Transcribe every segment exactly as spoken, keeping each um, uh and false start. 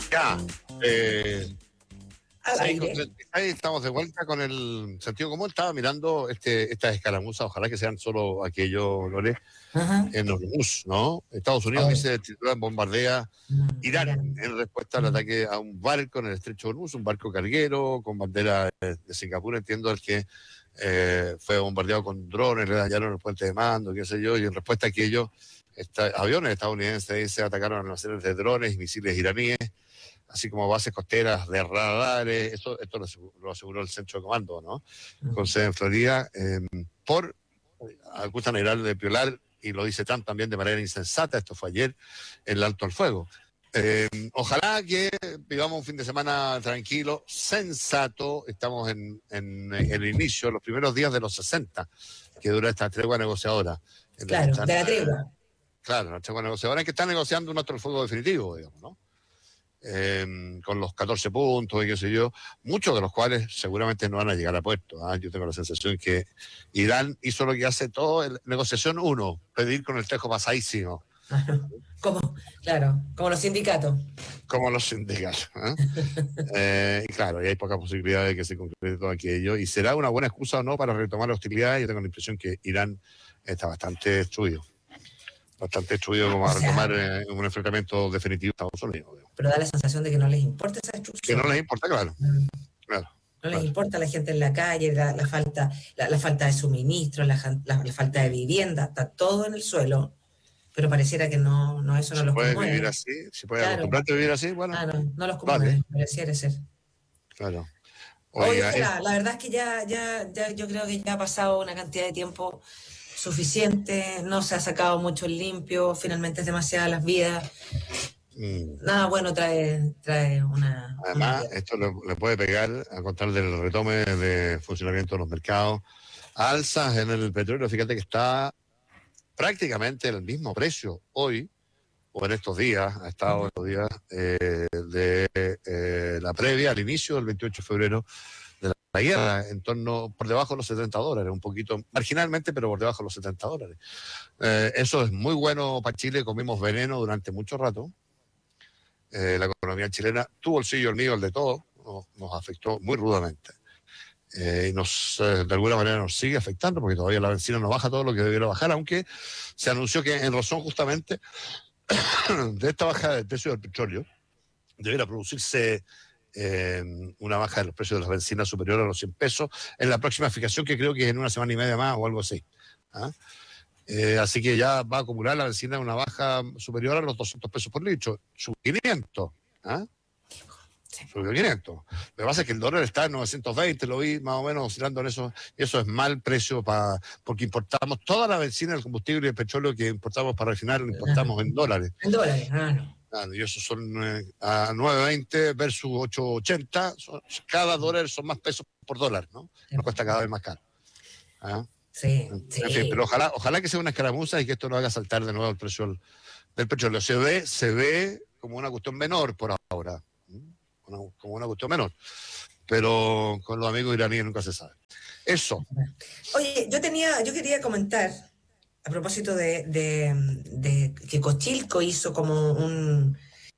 Ya, eh, Al seis con aire. treinta y seis, estamos de vuelta con el sentido común. Estaba mirando este, estas escaramuzas, ojalá que sean solo aquello, Lore, Ajá. en Hormuz, ¿no? Estados Unidos Oh, dice, titular, bombardea mm, Irán Irán. en respuesta al Mm. ataque a un barco en el estrecho de Hormuz, un barco carguero con bandera de Singapur, entiendo, el que eh, fue bombardeado con drones, le dañaron el puente de mando, qué sé yo, y en respuesta a aquello, esta, aviones estadounidenses dice, atacaron almacenes de drones y misiles iraníes, así como bases costeras de radares. Eso, esto lo aseguró, lo aseguró el centro de comando, ¿no? Con sede en Florida, eh, por acusan a Irán de violar, y lo dice Trump también de manera insensata, esto fue ayer, el alto al fuego. Eh, ojalá que vivamos un fin de semana tranquilo, sensato. Estamos en, en, en el inicio, los primeros días de los sesenta, que dura esta tregua negociadora, en la que Claro, están, de la eh, tregua. claro, la tregua negociadora, en que están negociando un alto al fuego definitivo, digamos, ¿no? Eh, con los catorce puntos y qué sé yo, muchos de los cuales seguramente no van a llegar a puerto. ¿eh? Yo tengo la sensación que Irán hizo lo que hace todo, en negociación uno, pedir con el tejo pasadísimo, Ajá. Como, claro, como los sindicatos. como los sindicatos. ¿eh? Eh, y claro, y hay poca posibilidad de que se concrete todo aquello, y será una buena excusa o no para retomar la hostilidad. Yo tengo la impresión que Irán está bastante destruido, bastante destruido como O a retomar sea, eh, un enfrentamiento definitivo a Estados Unidos. Digamos. pero da la sensación de que no les importa esa Que no destrucción. les importa, claro, Mm. claro, No les claro. importa la gente en la calle, la, la falta, la, la falta de suministro, la, jan- la- la falta de vivienda, está todo en el suelo, pero pareciera que no, no eso no Si los puedes vivir conmueve. así, si puedes Claro, acostumbrarte a vivir así, bueno, claro, no los vale, conmueve, pareciera ser. claro. Oye, Oiga, es, ojalá, la verdad es que ya, ya, ya, yo creo que ya ha pasado una cantidad de tiempo suficiente, no se ha sacado mucho el limpio, finalmente es demasiada las vidas, mm, nada bueno trae, trae una, una además, guerra. esto le, le puede pegar a contar del retome de funcionamiento de los mercados, alzas en el petróleo. Fíjate que está prácticamente el mismo precio hoy, o en estos días, ha estado estos días eh, de eh, la previa al inicio del veintiocho de febrero de la, la guerra, en torno, por debajo de los setenta dólares, un poquito marginalmente, pero por debajo de los setenta dólares. Eh, eso es muy bueno para Chile. Comimos veneno durante mucho rato. Eh, la economía chilena, tu bolsillo, el mío, el de todos, nos, nos afectó muy rudamente. Eh, y nos, eh, de alguna manera nos sigue afectando, porque todavía la benzina no baja todo lo que debiera bajar, aunque se anunció que en razón justamente de esta baja del precio del petróleo, debiera producirse eh, una baja de los precios de las bencinas superior a los cien pesos en la próxima fijación, que creo que es en una semana y media más o algo así. ¿Ah? Eh, así que ya va a acumular la benzina una baja superior a los doscientos pesos por litro, sub quinientos. ¿Ah? Subió quinientos. Lo que pasa es que el dólar está en novecientos veinte, lo vi más o menos oscilando en eso, y eso es mal precio para, porque importamos toda la benzina, el combustible y el petróleo que importamos para refinar, lo Ajá. importamos en dólares. En dólares, ah, no. Claro, y eso son eh, a nueve veinte versus ocho ochenta, son, cada dólar son más pesos por dólar, ¿no? Nos cuesta cada vez más caro. ¿Ah? Sí, En fin, pero sí. ojalá, ojalá que sea una escaramuza y que esto no haga saltar de nuevo el precio del, del petróleo. Se ve, se ve como una cuestión menor por ahora, una, como una cuestión menor, pero con los amigos iraníes nunca se sabe. Eso. Oye, yo tenía, yo quería comentar, a propósito de, de, de que Cochilco hizo como un,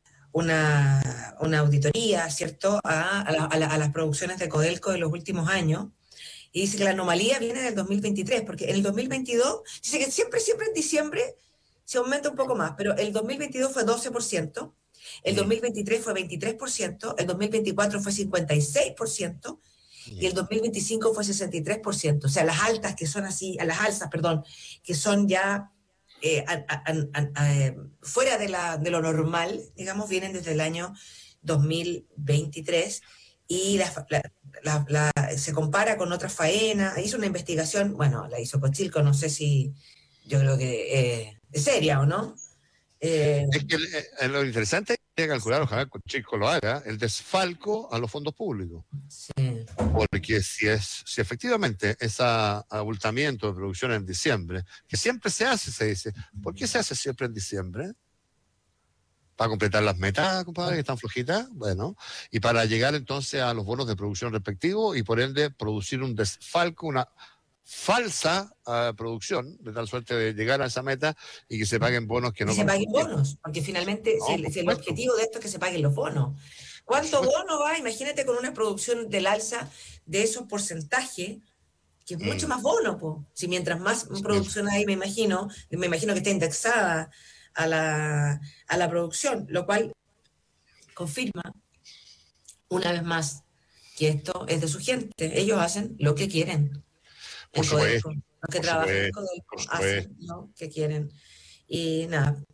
una, una auditoría, ¿cierto?, a, a, la, a, la, a las producciones de Codelco de los últimos años, y dice que la anomalía viene del dos mil veintitrés, porque en el dos mil veintidós, dice que siempre, siempre en diciembre se aumenta un poco más, pero el dos mil veintidós fue doce por ciento, el Mm, dos mil veintitrés fue veintitrés por ciento, el dos mil veinticuatro fue cincuenta y seis por ciento, y el mm. dos mil veinticinco fue sesenta y tres por ciento. O sea, las altas que son así, a las alzas, perdón, que son ya eh, a, a, a, a, fuera de, la, de lo normal, digamos, vienen desde el año dos mil veintitrés, y la, la, la, la, se compara con otras faenas. Hizo una investigación, bueno, la hizo Cochilco, no sé si, yo creo que eh, es seria o no. Eh, Es que eh, lo interesante es que calcular, ojalá el chico lo haga, el desfalco a los fondos públicos. sí. Porque si es, si efectivamente ese abultamiento de producción en diciembre, que siempre se hace, se dice, ¿por qué se hace siempre en diciembre? Para completar las metas, compadre, que están flojitas, bueno, y para llegar entonces a los bonos de producción respectivos y por ende producir un desfalco, una falsa uh, producción, de tal suerte de llegar a esa meta y que se paguen bonos que no que se paguen correspondían. bonos, porque finalmente No, si, el, por si el supuesto, objetivo de esto es que se paguen los bonos. por ¿Cuánto supuesto. bono va? Imagínate con una producción del alza de esos porcentajes, que es mucho Mm, más bono, po. Si mientras más sí, producción hay, me imagino, me imagino que está indexada a la, a la producción, lo cual confirma una vez más que esto es de su gente. Ellos hacen lo que quieren. por En supuesto, Codelco, los que por trabajan en supuesto, por Codelco supuesto. hacen lo que quieren. Y nada,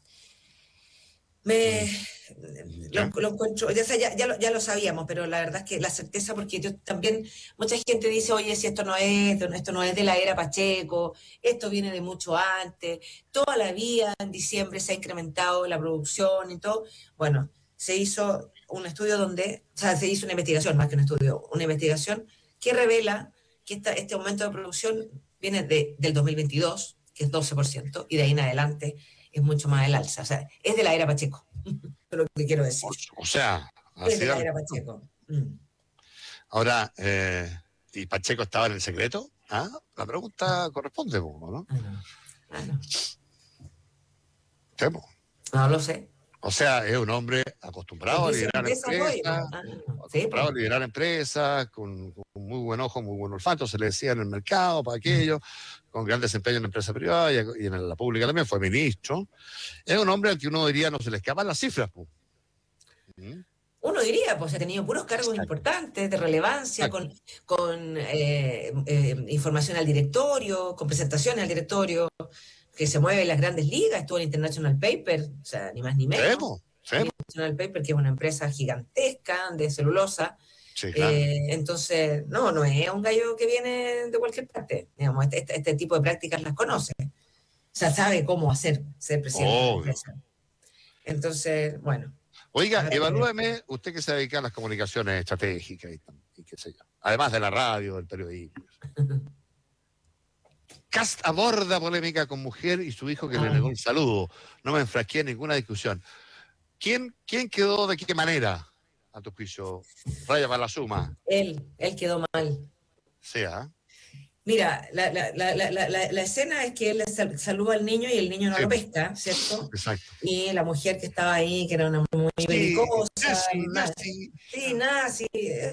Mm, me lo, ¿ya? lo encuentro, ya, ya, ya, lo, ya lo sabíamos, pero la verdad es que la certeza, porque yo también, mucha gente dice, oye, si esto no es, esto no es de la era Pacheco, esto viene de mucho antes, toda la vida en diciembre se ha incrementado la producción y todo. Bueno, se hizo un estudio donde, o sea, se hizo una investigación, más que un estudio, una investigación que revela que esta, este aumento de producción viene de, del dos mil veintidós, que es doce por ciento, y de ahí en adelante es mucho más el alza. O sea, es de la era Pacheco. Eso es lo que quiero decir. O, o sea, Es así de de la era repente. Pacheco. Mm. Ahora, eh, ¿y Pacheco estaba en el secreto? ¿Ah? La pregunta corresponde, ¿no? Ah, no. Ah, no. Sí, po. No lo sé. O sea, es un hombre ¿En acostumbrado a qué liderar empresa voy? empresas, Ah, no. Sí, acostumbrado a pues. liderar empresas, con, con muy buen ojo, muy buen olfato, se le decía en el mercado, para aquello, con gran desempeño en la empresa privada y, y en la pública también, fue ministro. Es un hombre al que uno diría no se le escapan las cifras, pues. ¿Mm? Uno diría, pues ha tenido puros cargos Exacto, importantes, de relevancia, exacto. con, con eh, eh, información al directorio, con presentaciones al directorio, que se mueve en las grandes ligas, estuvo en International Paper, o sea, ni más ni Sí, menos. po, sí, po. International Paper, que es una empresa gigantesca de celulosa. Sí, claro. Eh, entonces, no, no es un gallo que viene de cualquier parte. Digamos, este, este, este tipo de prácticas las conoce. O sea, sabe cómo hacer ser presidente de la Obvio. empresa. Entonces, bueno, Oiga, habrá que ver. evalúeme, usted que se dedica a las comunicaciones estratégicas y, y qué sé yo, además de la radio, del periodismo. Cast aborda polémica con mujer y su hijo que le negó Ay, el saludo. No me enfrasqué en ninguna discusión. ¿Quién, quién quedó de qué manera, a tu juicio? Raya para la suma. él, él quedó mal. Sea. Mira, la, la, la, la, la, la escena es que él sal, saluda al niño y el niño no Sí, lo pesca, ¿cierto? exacto. Y la mujer que estaba ahí, que era una muy Sí, belicosa, nazi, nada, nazi. sí, nada, sí,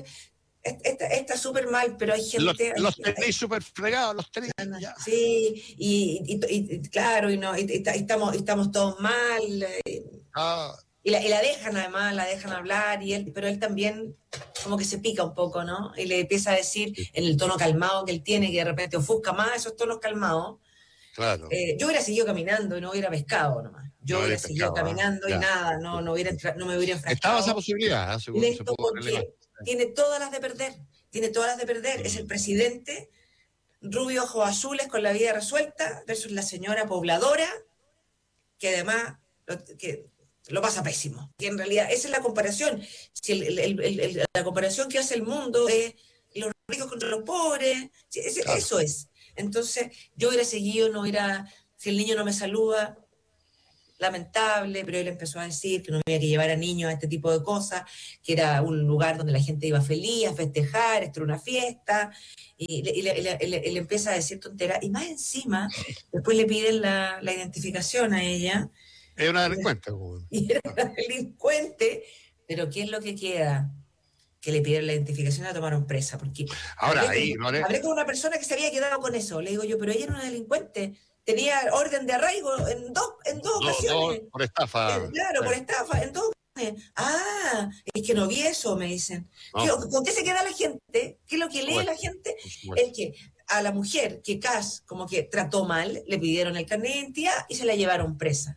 está súper mal, pero hay Los, gente, los hay, tenéis súper fregados, los tenéis hay, ya. sí, y, y, y, y, claro, y, no, y, y, y estamos, y estamos todos mal, y, Ah, y, la, y la dejan además, la dejan hablar, y él, pero él también como que se pica un poco, ¿no? Y le empieza a decir en el tono calmado que él tiene, que de repente ofusca más esos tonos calmados. claro. Eh, yo hubiera seguido caminando y no hubiera pescado nomás. Yo No hubiera habéis seguido pescado, ¿ah? caminando y Ya. nada, no, no, hubiera entra, no me hubiera Estaba esa enfrascado posibilidad, ¿eh? Se, en se esto pudo relevar. porque tiene todas las de perder. Tiene todas las de perder. Es el Mm. presidente, rubio, ojos azules, con la vida resuelta, versus la señora pobladora, que además lo, que lo pasa pésimo. Y en realidad, esa es la comparación. Si el, el, el, el, la comparación que hace el mundo es los ricos contra los pobres, Claro. eso es. Entonces, yo hubiera seguido, no hubiera, si el niño no me saluda, lamentable, pero él empezó a decir que no había que llevar a niños a este tipo de cosas, que era un lugar donde la gente iba feliz a festejar, esto era una fiesta, y le, y le, y le, y le, y le empieza a decir tonteras, y más encima, después le piden la, la identificación a ella, Es una delincuente. Como... y era una delincuente, pero ¿qué es lo que queda? Que le pidieron la identificación y la tomaron presa, porque Ahora, hablé ahí, con, no le... hablé con una persona que se había quedado con eso, le digo yo, pero ella era una delincuente, tenía orden de arraigo en dos, en dos No, no, ocasiones. por estafa. Eh, claro, Sí. por estafa, en todo. Ah, es que no vi eso, me dicen. ¿Qué, No, ¿Con qué se queda la gente? ¿Qué es lo que lee supuesto, la gente? por Es supuesto. que a la mujer que Kass como que trató mal, le pidieron el carnet de identidad y se la llevaron presa.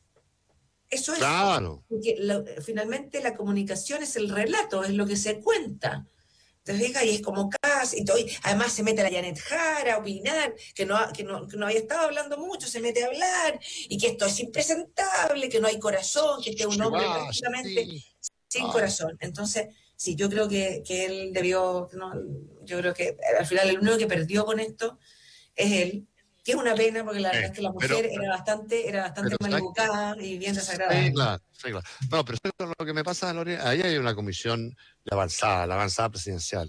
Eso es. Claro. Porque lo, finalmente la comunicación es el relato, es lo que se cuenta. Te fijas, y es como casi, y todo, y además se mete la Janet Jara a opinar, que no, que, no, que no había estado hablando mucho, se mete a hablar, y que esto es impresentable, que no hay corazón, que este es un Sí, hombre va, prácticamente sí. sin Ah, corazón. Entonces, sí, yo creo que, que él debió, no, yo creo que al final el único que perdió con esto es él, que es una pena, porque la verdad eh, es que la pero, mujer era bastante, era bastante pero, mal ¿sabes qué? educada y bien Sí, desagradable. claro, sí, claro. No, pero ¿sabes lo que me pasa, Lore? Ahí hay una comisión de avanzada, la avanzada presidencial,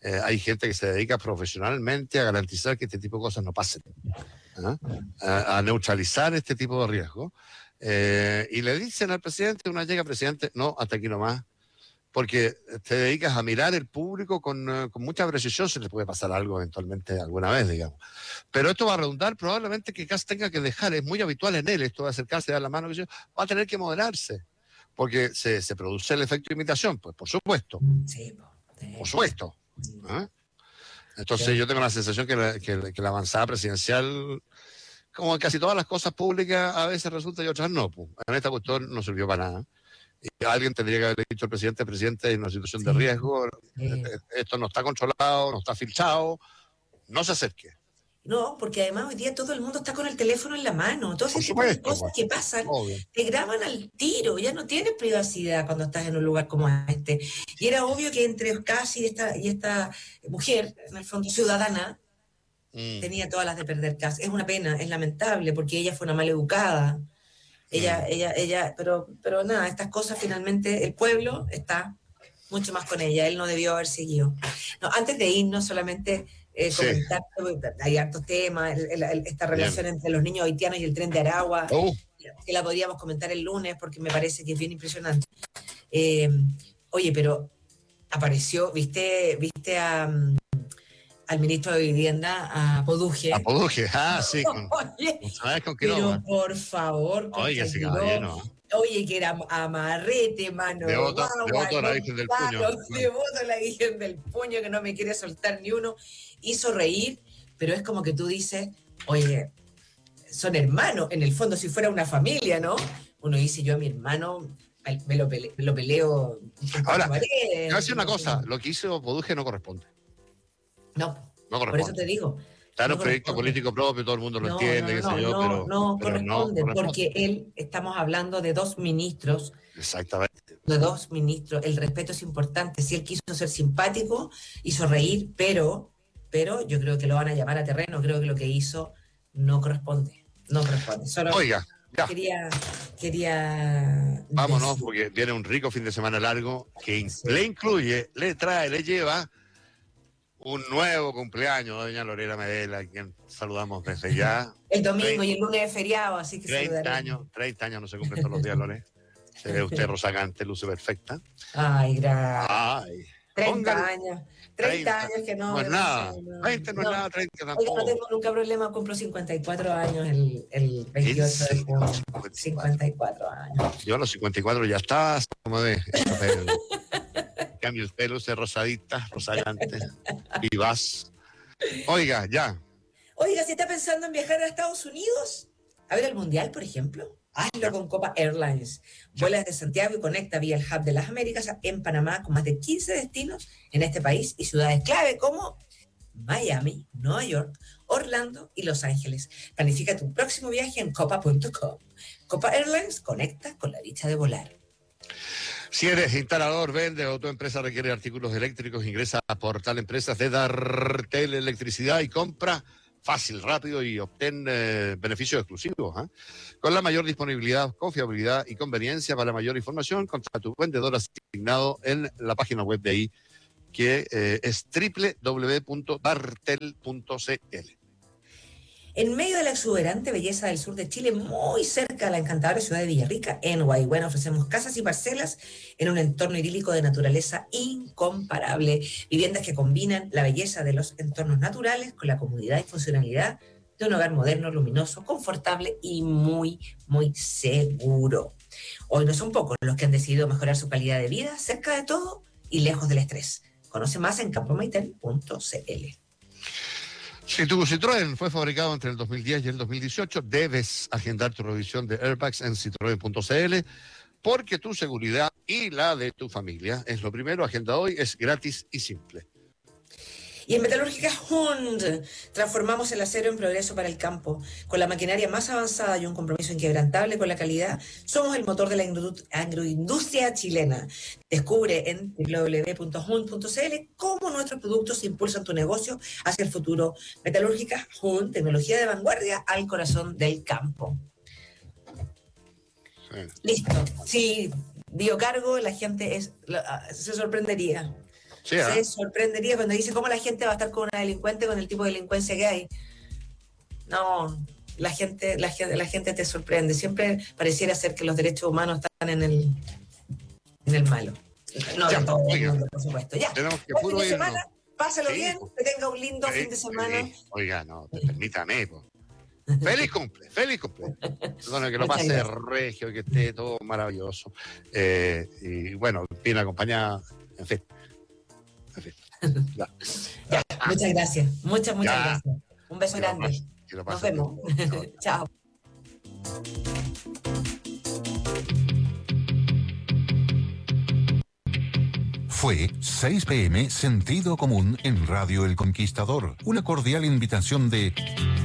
eh, hay gente que se dedica profesionalmente a garantizar que este tipo de cosas no pasen, ¿ah? a, a neutralizar este tipo de riesgo. Eh, y le dicen al presidente, una llega presidente, no, hasta aquí nomás, porque te dedicas a mirar el público con, uh, con mucha precisión, se le puede pasar algo eventualmente alguna vez, digamos. Pero esto va a redundar probablemente que Kast tenga que dejar, es muy habitual en él esto de acercarse, dar la mano, que yo, va a tener que moderarse, porque se, se produce el efecto de imitación, pues por supuesto, Sí, po, sí. por supuesto. ¿Ah? Entonces Sí. yo tengo la sensación que la, que, que la avanzada presidencial, como en casi todas las cosas públicas, a veces resulta y otras no. Pues. En esta cuestión no sirvió para nada. Y alguien tendría que haber dicho al presidente, presidente, en una situación de Sí, riesgo, sí. esto no está controlado, no está filtrado, no se acerque. No, porque además hoy día todo el mundo está con el teléfono en la mano. Todo ese Por tipo de supuesto, cosas pues, que pasan obvio. te graban al tiro. Ya no tienes privacidad cuando estás en un lugar como este. Y era obvio que entre Ocasio y esta, y esta mujer, en el fondo ciudadana, Mm, tenía todas las de perder casa. Es una pena, es lamentable, porque ella fue una maleducada. Ella, mm. ella, ella, pero, pero nada, estas cosas finalmente, el pueblo está mucho más con ella, él no debió haber seguido. No, antes de irnos, solamente eh, Sí, comentar, hay hartos temas, el, el, esta relación bien. entre los niños haitianos y el tren de Aragua, Oh, que la podríamos comentar el lunes, porque me parece que es bien impresionante. Eh, oye, pero apareció, viste, viste a, al ministro de Vivienda, a Poduje. Apoduje, ah, sí, con, Oye, con, ¿sabes con pero Quiroga? por favor, Oiga, contra ese Quiroga, caballero, ¿eh? oye, que era amarrete, mano de Devoto, guagua, devoto a la con Virgen del Puño. palos, devoto a la Virgen del Puño, que no me quiere soltar ni uno. Hizo reír, pero es como que tú dices, oye, son hermanos, en el fondo, si fuera una familia, ¿no? Uno dice, yo a mi hermano me lo, pele, me lo peleo en cuatro Ahora, te paredes. voy a decir una No, cosa, lo que hizo Poduje no corresponde. no, No por eso corresponde. te digo, Está en no un proyecto corresponde. político propio, todo el mundo lo No, no, entiende, no, qué sé no, yo, no, pero, no pero no corresponde, corresponde. porque él, estamos hablando de dos ministros, Exactamente. de dos ministros, el respeto es importante. Si él quiso ser simpático, hizo reír, pero, pero yo creo que lo van a llamar a terreno, creo que lo que hizo no corresponde, no corresponde. Solo Oiga, ya, quería, quería vámonos, decir, porque viene un rico fin de semana largo que in- sí. le incluye, le trae, le lleva un nuevo cumpleaños, doña Lorena Medela, a quien saludamos desde ya. El domingo Trein- y el lunes es feriado, así que treinta saludaremos. años, treinta años no se cumplen todos los días, Lore. Se ve usted rozagante, luce perfecta. Ay, gracias. Ay, treinta póngale años, treinta treinta. años que no, No es que no sé, nada. no, veinte no es no. nada, treinta Oiga, no tampoco. tengo nunca problema, cumplo cincuenta y cuatro años el, el ¿En veintiocho de serio? junio. cincuenta y cuatro. cincuenta y cuatro años. Yo a los cincuenta y cuatro ya estaba así como de hecho pelo. En cambio, el pelo se rosadita, rozagante, vivaz. Oiga, ya. Oiga, si está pensando en viajar a Estados Unidos, a ver el Mundial, por ejemplo, hazlo Ya, con Copa Airlines. ya. Vuela desde Santiago y conecta vía el Hub de las Américas en Panamá con más de quince destinos en este país y ciudades clave como Miami, Nueva York, Orlando y Los Ángeles. Planifica tu próximo viaje en copa punto com. Copa Airlines conecta con la dicha de volar. Si eres instalador, vende o tu empresa requiere artículos eléctricos, ingresa a Portal Empresas de Dartel Electricidad y compra fácil, rápido y obtén eh, beneficios exclusivos. ¿eh? Con la mayor disponibilidad, confiabilidad y conveniencia. Para mayor información, contra tu vendedor asignado en la página web de ahí, que eh, es doble u doble u doble u punto dartel punto c l. En medio de la exuberante belleza del sur de Chile, muy cerca de la encantadora ciudad de Villarrica, en Guaybuena, ofrecemos casas y parcelas en un entorno idílico de naturaleza incomparable. Viviendas que combinan la belleza de los entornos naturales con la comodidad y funcionalidad de un hogar moderno, luminoso, confortable y muy, muy seguro. Hoy no son pocos los que han decidido mejorar su calidad de vida cerca de todo y lejos del estrés. Conoce más en campo maitel punto c l. Si tu Citroën fue fabricado entre el dos mil diez y el dos mil dieciocho, debes agendar tu revisión de airbags en citroen punto c l porque tu seguridad y la de tu familia es lo primero. Agenda hoy, es gratis y simple. Y en Metalúrgica Hund transformamos el acero en progreso para el campo. Con la maquinaria más avanzada y un compromiso inquebrantable con la calidad, somos el motor de la agroindustria chilena. Descubre en doble u doble u doble u punto hund punto c l cómo nuestros productos impulsan tu negocio hacia el futuro. Metalúrgica Hund, tecnología de vanguardia al corazón del campo. Sí. Listo. Si dio cargo, la gente es, se sorprendería. Sí, se ¿eh? sorprendería cuando dice cómo la gente va a estar con una delincuente con el tipo de delincuencia que hay. No, la gente, la gente, la gente te sorprende. Siempre pareciera ser que los derechos humanos están en el, en el malo. No Ya, de todo el oiga, mundo, por supuesto. Ya, tenemos que buen fin puro de semana, irnos. pásalo Sí, bien, pues, que tenga un lindo eh, fin de semana. eh, oiga, no, permítame, pues. Feliz cumple, feliz cumple. Perdón, que lo Muchas pase gracias. regio, que esté todo maravilloso. Eh, y bueno, bien acompañada, en fin. En fin. Ya, Ya, muchas gracias. Muchas, muchas ya. gracias. Un beso Que lo grande. pase, que lo Nos pase bien. vemos. Chao, chao. Chao. Fue seis pe eme Sentido Común en Radio El Conquistador. Una cordial invitación de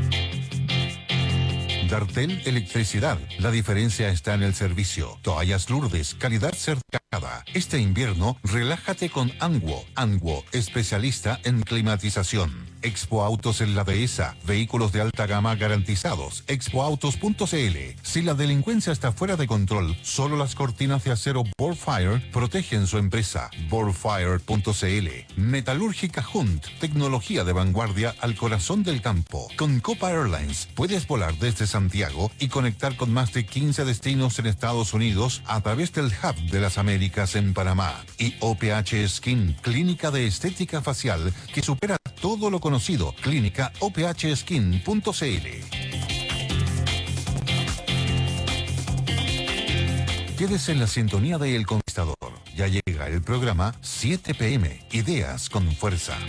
Dartel Electricidad. La diferencia está en el servicio. Toallas Lourdes, calidad certificada. Este invierno, relájate con Anguo. Anguo, especialista en climatización. Expo Autos en la Dehesa. Vehículos de alta gama garantizados. expoautos punto cl. Si la delincuencia está fuera de control, solo las cortinas de acero Borfire protegen su empresa. Borfire punto cl. Metalúrgica Hunt. Tecnología de vanguardia al corazón del campo. Con Copa Airlines puedes volar desde Santiago y conectar con más de quince destinos en Estados Unidos a través del Hub de las Américas en Panamá. Y O P H Skin, clínica de estética facial que supera todo lo conocido. Clínica o p h skin punto cl. Quédese en la sintonía de El Conquistador. Ya llega el programa siete pe eme, Ideas con Fuerza.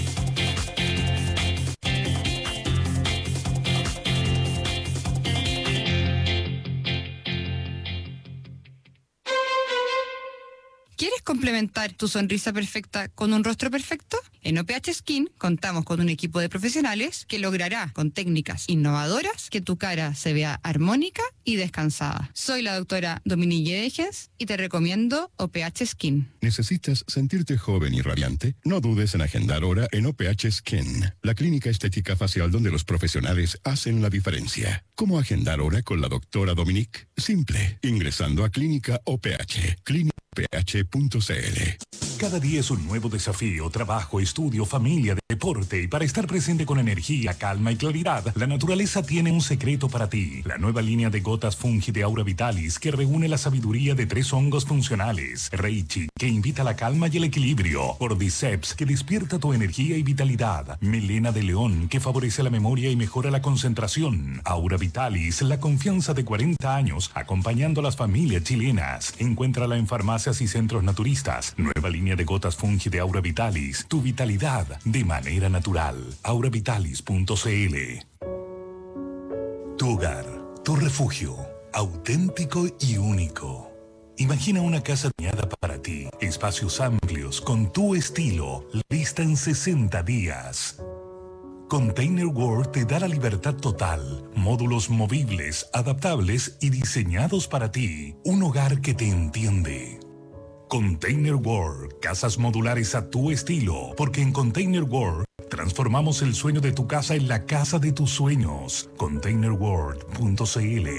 ¿Quieres complementar tu sonrisa perfecta con un rostro perfecto? En O P H Skin contamos con un equipo de profesionales que logrará con técnicas innovadoras que tu cara se vea armónica y descansada. Soy la doctora Dominique Degens y te recomiendo O P H Skin. ¿Necesitas sentirte joven y radiante? No dudes en agendar hora en O P H Skin, la clínica estética facial donde los profesionales hacen la diferencia. ¿Cómo agendar hora con la doctora Dominique? Simple, ingresando a Clínica O P H, clínica o p h punto c l. Cada día es un nuevo desafío, trabajo, estudio, familia, deporte, y para estar presente con energía, calma y claridad, la naturaleza tiene un secreto para ti. La nueva línea de gotas Fungi de Aura Vitalis, que reúne la sabiduría de tres hongos funcionales. Reichi, que invita a la calma y el equilibrio. Cordyceps, que despierta tu energía y vitalidad. Melena de león, que favorece la memoria y mejora la concentración. Aura Vitalis, la confianza de cuarenta años, acompañando a las familias chilenas. Encuéntrala en farmacias y centros naturistas. Nueva línea de gotas Fungi de Aura Vitalis, tu vitalidad de manera natural. aura vitalis punto c l. Tu hogar, tu refugio, auténtico y único. Imagina una casa diseñada para ti, espacios amplios con tu estilo, lista en sesenta días. Container World te da la libertad total, módulos movibles, adaptables y diseñados para ti. Un hogar que te entiende. Container World, casas modulares a tu estilo, porque en Container World transformamos el sueño de tu casa en la casa de tus sueños. container world punto c l.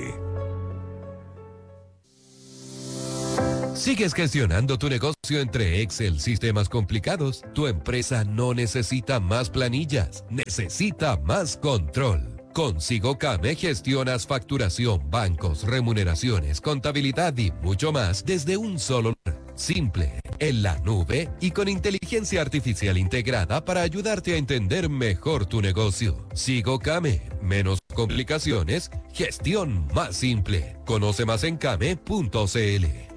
¿Sigues gestionando tu negocio entre Excel, sistemas complicados? Tu empresa no necesita más planillas, necesita más control. Con SigoCame gestionas facturación, bancos, remuneraciones, contabilidad y mucho más desde un solo lugar. Simple, en la nube y con inteligencia artificial integrada para ayudarte a entender mejor tu negocio. SigoCame, menos complicaciones, gestión más simple. Conoce más en came punto c l.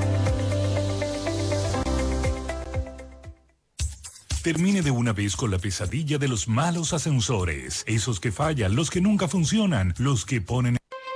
Termine de una vez con la pesadilla de los malos ascensores. Esos que fallan, los que nunca funcionan, los que ponen...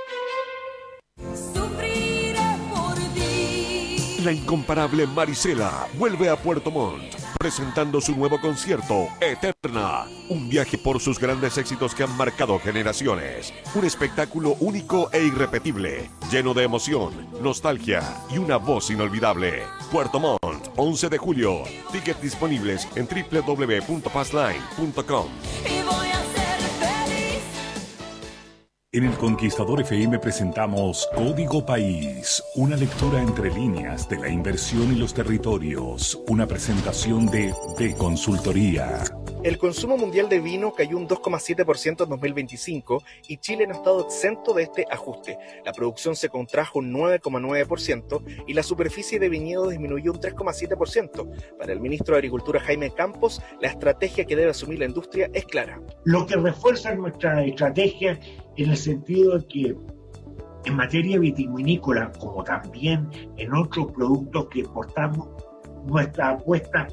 La incomparable Marisela vuelve a Puerto Montt, presentando su nuevo concierto, Eterna. Un viaje por sus grandes éxitos que han marcado generaciones. Un espectáculo único e irrepetible, lleno de emoción, nostalgia y una voz inolvidable. Puerto Montt, once de julio. Tickets disponibles en doble u doble u doble u punto passline punto com. En El Conquistador F M presentamos Código País, una lectura entre líneas de la inversión y los territorios, una presentación de B Consultoría. El consumo mundial de vino cayó un dos coma siete por ciento en dos mil veinticinco y Chile no ha estado exento de este ajuste. La producción se contrajo un nueve coma nueve por ciento y la superficie de viñedo disminuyó un tres coma siete por ciento. Para el ministro de Agricultura Jaime Campos, la estrategia que debe asumir la industria es clara. Lo que refuerza nuestra estrategia en el sentido de que en materia vitivinícola, como también en otros productos que exportamos, nuestra apuesta,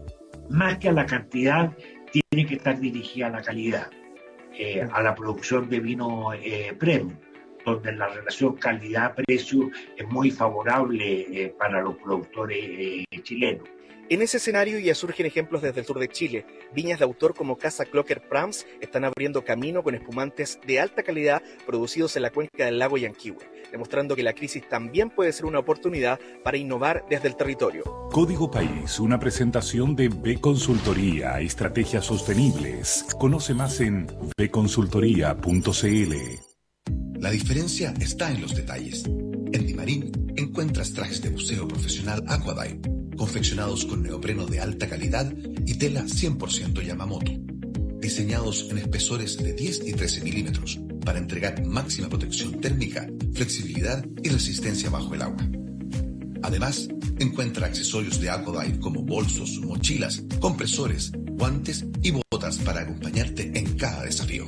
más que a la cantidad, tiene que estar dirigida a la calidad, eh, a la producción de vino eh, premium, donde la relación calidad-precio es muy favorable eh, para los productores eh, chilenos. En ese escenario ya surgen ejemplos desde el sur de Chile. Viñas de autor como Casa Clocker Prams están abriendo camino con espumantes de alta calidad producidos en la cuenca del lago Yanquihue, demostrando que la crisis también puede ser una oportunidad para innovar desde el territorio. Código País, una presentación de B Consultoría, estrategias sostenibles. Conoce más en b consultoría punto c l. La diferencia está en los detalles. En Dimarín encuentras trajes de buceo profesional Aquadive, confeccionados con neopreno de alta calidad y tela cien por ciento Yamamoto, diseñados en espesores de diez y trece milímetros para entregar máxima protección térmica, flexibilidad y resistencia bajo el agua. Además, encuentra accesorios de Aquadive como bolsos, mochilas, compresores, guantes y botas para acompañarte en cada desafío.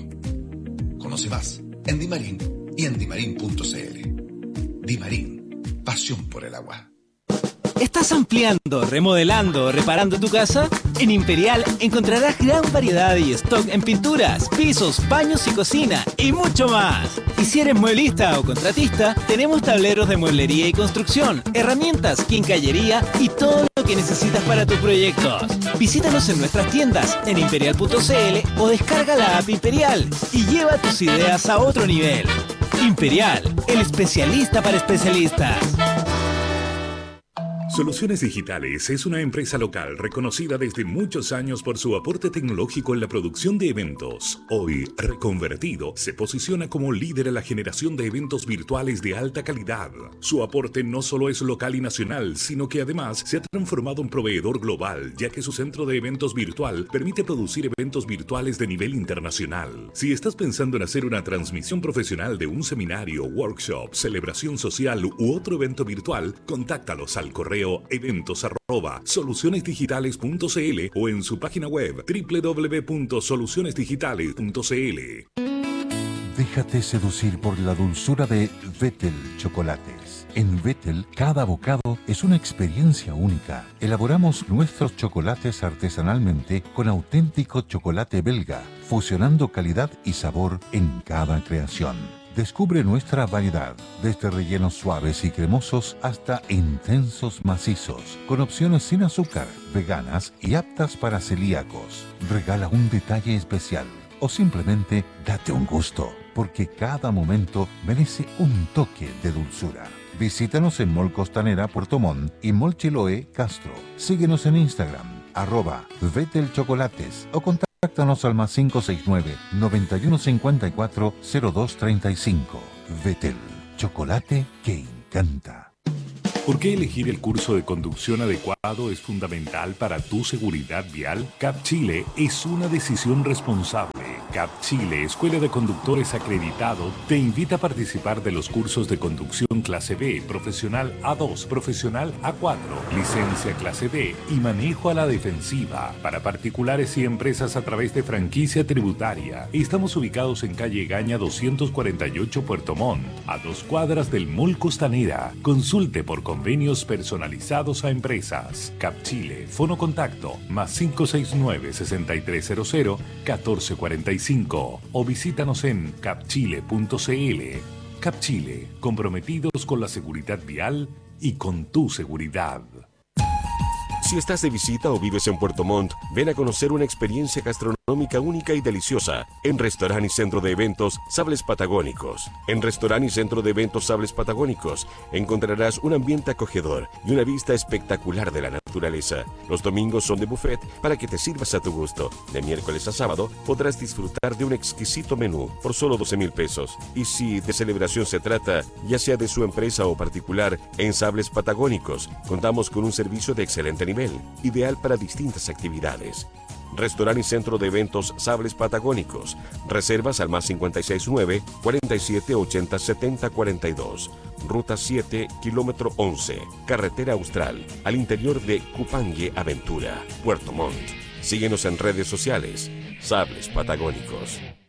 Conoce más en Dimarín y en dimarín punto c l. Dimarín, pasión por el agua. ¿Estás ampliando, remodelando o reparando tu casa? En Imperial encontrarás gran variedad y stock en pinturas, pisos, baños y cocina y mucho más. Y si eres mueblista o contratista, tenemos tableros de mueblería y construcción, herramientas, quincallería y todo lo que necesitas para tus proyectos. Visítanos en nuestras tiendas en imperial punto c l o descarga la app Imperial y lleva tus ideas a otro nivel. Imperial, el especialista para especialistas. Soluciones Digitales es una empresa local reconocida desde muchos años por su aporte tecnológico en la producción de eventos. Hoy, reconvertido, se posiciona como líder en la generación de eventos virtuales de alta calidad. Su aporte no solo es local y nacional, sino que además se ha transformado en proveedor global, ya que su centro de eventos virtual permite producir eventos virtuales de nivel internacional. Si estás pensando en hacer una transmisión profesional de un seminario, workshop, celebración social u otro evento virtual, contáctalos al correo eventos arroba soluciones digitales punto c l o en su página web doble u doble u doble u punto soluciones digitales punto c l. Déjate seducir por la dulzura de Vettel Chocolates. En Vettel, cada bocado es una experiencia única. Elaboramos nuestros chocolates artesanalmente con auténtico chocolate belga, fusionando calidad y sabor en cada creación. Descubre nuestra variedad, desde rellenos suaves y cremosos hasta intensos macizos, con opciones sin azúcar, veganas y aptas para celíacos. Regala un detalle especial o simplemente date un gusto, porque cada momento merece un toque de dulzura. Visítanos en Mall Costanera Puerto Montt y Mall Chiloé Castro. Síguenos en Instagram, arroba Vettel Chocolates o contacta. Contáctanos al más cinco seis nueve, noventa y uno cincuenta y cuatro, cero dos treinta y cinco. Vettel, chocolate que encanta. ¿Por qué elegir el curso de conducción adecuado es fundamental para tu seguridad vial? CAP Chile es una decisión responsable. CAP Chile, Escuela de Conductores Acreditado, te invita a participar de los cursos de conducción clase B, profesional A dos, profesional A cuatro, licencia clase D y manejo a la defensiva para particulares y empresas a través de franquicia tributaria. Estamos ubicados en calle Gaña doscientos cuarenta y ocho Puerto Montt, a dos cuadras del Mall Costanera. Consulte por convenios personalizados a empresas. CAP Chile, fono contacto, más cinco seis nueve, seis tres cero cero, uno cuatro cuatro cinco o visítanos en cap chile punto c l. CAP Chile, comprometidos con la seguridad vial y con tu seguridad. Si estás de visita o vives en Puerto Montt, ven a conocer una experiencia gastronómica única y deliciosa en Restaurante y Centro de Eventos Sables Patagónicos. En Restaurante y Centro de Eventos Sables Patagónicos encontrarás un ambiente acogedor y una vista espectacular de la naturaleza. Los domingos son de buffet para que te sirvas a tu gusto. De miércoles a sábado podrás disfrutar de un exquisito menú por solo doce mil pesos. Y si de celebración se trata, ya sea de su empresa o particular, en Sables Patagónicos contamos con un servicio de excelente nivel, ideal para distintas actividades. Restaurante y Centro de Eventos Sables Patagónicos. Reservas al más cincuenta y seis nueve, cuarenta y siete ochenta, setenta cuarenta y dos. Ruta siete, kilómetro once, Carretera Austral, al interior de Cupangue Aventura, Puerto Montt. Síguenos en redes sociales. Sables Patagónicos.